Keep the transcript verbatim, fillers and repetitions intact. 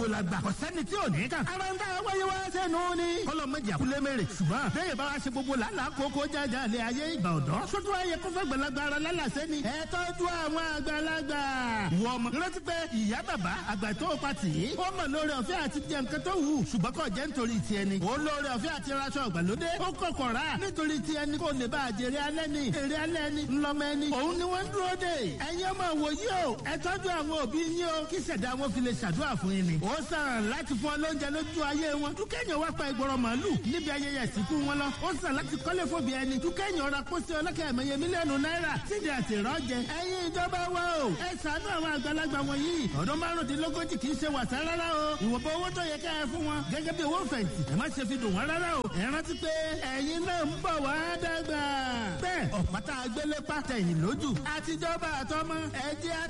gbogbo la gbà kọ̀sẹ́ni tí ò ní kàn. ara ń tà wáyé wá sẹ́nu ni. kọlọ́mọdé àkúlé mèrè ṣùgbọ́n bẹ́ẹ̀ bá wa ṣe gbogbo làálàá kókó jájà lé ayé ìgbà ọ̀dọ́. sótú ayé kó fẹ́ gbẹ̀lagbà ara lálàsẹ́ ni. ẹ tọ́jú àwọn àgbàlagbà. wọ ọmọ rántí pé ìyá bàbá àgbà tó o pa tì í. ó mọ̀ lórí ọ̀fẹ́ àti jẹ nǹkan tó wù. ṣùgbọ́n kò jẹ́ nítorí tiẹ̀ ni. ó lórí ọ̀fẹ́ àti raṣọ ìgbàlódé. ó kọ̀kọ̀ rà nítorí tiẹ̀ ni kò lè bá àjèrè alẹ́ ni. èrè alẹ́ ni ńlọmọ ẹni. òun ni wọ́n ń dúró dè. ẹ̀yin ọmọ wòyí o. ẹ tọ́jú àwọn òbí yín o. kí ṣẹ̀dá wọn fi lè ṣàdúrà fún yín ni. ó sàn láti fún ọ lóúnjẹ lójú ayé wọn. dúkẹ́yìn wá pa ìgbọ̀rọ̀ màálù níbi ayẹyẹ ìsìnkú wọn lọ. ó sàn láti kọ́lé fòbí ẹni. dúkẹ́yìn ọ̀rá pósí ọlọ́kẹ́ ẹ̀mẹ́yẹ mílíọ̀nù náírà. sídi àti ìrọ́jẹ. ẹ̀yin ìjọba wa o. ẹ ṣàánú àwọn àgbàlagbà wọ̀nyí. ọdún márùndínlógójì kì í ṣe wàsá rárá o. ìwọ̀nba owó tó yẹ ká ẹ fún wọn. gẹ́gẹ́ bí owó fẹ̀yìntì. ẹ má ṣe fi dùn wọn rárá o. ẹ rántí pé ẹ̀yin náà ń bọ̀ wá dàgbà. bẹ́ẹ̀ ọ̀pátá agbélépá tẹ̀yìn lójú. àtijọba àtọmọ ẹ jẹ́